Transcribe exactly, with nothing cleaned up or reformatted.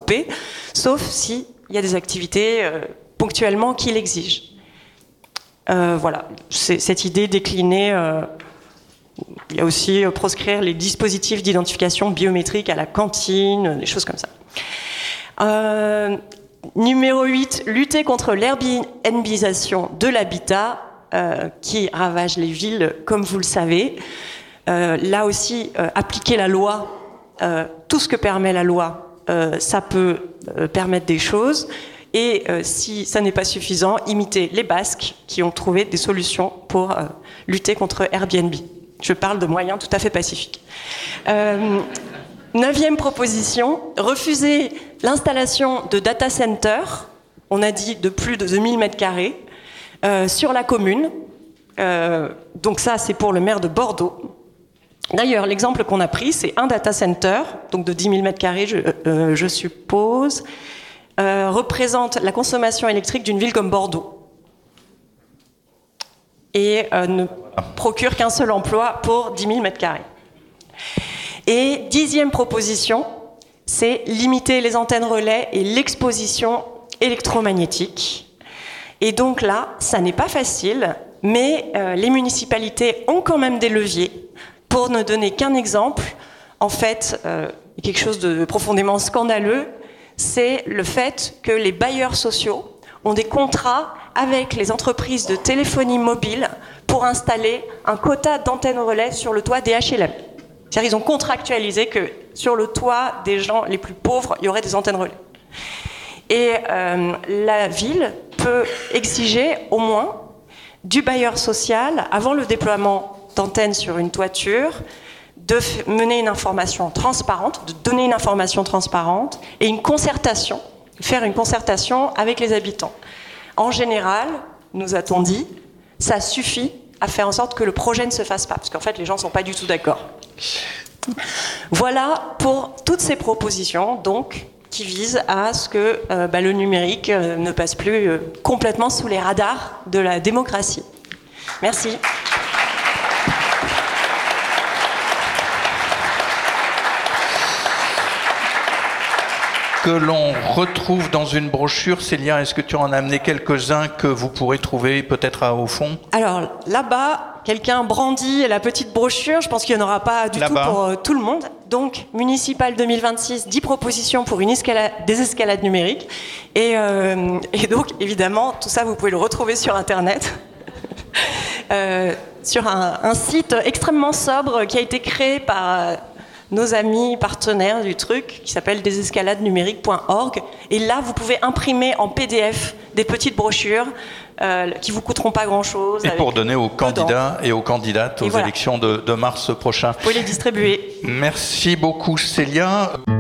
développer, sauf s'il y a des activités euh, ponctuellement qui l'exigent. Euh, voilà, c'est cette idée déclinée. Euh, il y a aussi euh, proscrire les dispositifs d'identification biométrique à la cantine, des choses comme ça. Euh, numéro huit, lutter contre l'Airbnbisation de l'habitat euh, qui ravage les villes, comme vous le savez. Euh, là aussi, euh, appliquer la loi, euh, tout ce que permet la loi, euh, ça peut euh, permettre des choses. Et euh, si ça n'est pas suffisant, imiter les Basques qui ont trouvé des solutions pour euh, lutter contre Airbnb. Je parle de moyens tout à fait pacifiques. Euh, neuvième proposition, refuser l'installation de data centers, on a dit de plus de deux mille mètres carrés, euh, sur la commune. Euh, donc ça, c'est pour le maire de Bordeaux. D'ailleurs, l'exemple qu'on a pris, c'est un data center, donc de dix mille mètres carrés, je, euh, je suppose, euh, représente la consommation électrique d'une ville comme Bordeaux. Et euh, ne procure qu'un seul emploi pour dix mille mètres carrés. Et dixième proposition, c'est limiter les antennes relais et l'exposition électromagnétique. Et donc là, ça n'est pas facile, mais euh, les municipalités ont quand même des leviers. Pour ne donner qu'un exemple, en fait, euh, quelque chose de profondément scandaleux, c'est le fait que les bailleurs sociaux ont des contrats avec les entreprises de téléphonie mobile pour installer un quota d'antennes relais sur le toit des H L M. C'est-à-dire qu'ils ont contractualisé que sur le toit des gens les plus pauvres, il y aurait des antennes relais. Et euh, la ville peut exiger au moins du bailleur social, avant le déploiement d'antennes sur une toiture, de f- mener une information transparente, de donner une information transparente et une concertation, faire une concertation avec les habitants. En général, nous a-t-on dit, ça suffit à faire en sorte que le projet ne se fasse pas, parce qu'en fait, les gens ne sont pas du tout d'accord. Voilà pour toutes ces propositions, donc, qui visent à ce que euh, bah, le numérique euh, ne passe plus euh, complètement sous les radars de la démocratie. Merci. Que l'on retrouve dans une brochure. Célia, est-ce que tu en as amené quelques-uns que vous pourrez trouver peut-être au fond ? Alors, là-bas, quelqu'un brandit la petite brochure. Je pense qu'il n'y en aura pas du là-bas. tout pour euh, tout le monde. Donc, Municipal deux mille vingt-six, dix propositions pour une escalade, désescalade numérique. Et, euh, et donc, évidemment, tout ça, vous pouvez le retrouver sur Internet. euh, sur un, un site extrêmement sobre qui a été créé par... Euh, nos amis partenaires du truc, qui s'appelle désescalade numérique point org. Et là, vous pouvez imprimer en P D F des petites brochures euh, qui vous coûteront pas grand-chose. Et pour donner aux candidats et aux candidates aux et voilà. élections de, de mars prochain. Vous pouvez les distribuer. Merci beaucoup, Célia.